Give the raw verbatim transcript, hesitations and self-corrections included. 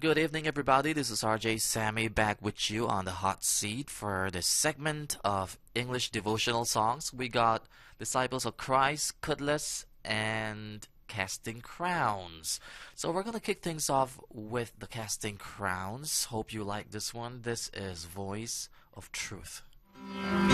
Good evening, everybody. This is R J Sammy back with you on the hot seat for this segment of English devotional songs. We got Disciples of Christ, Cutlass, and Casting Crowns. So we're going to kick things off with the Casting Crowns. Hope you like this one. This is Voice of Truth.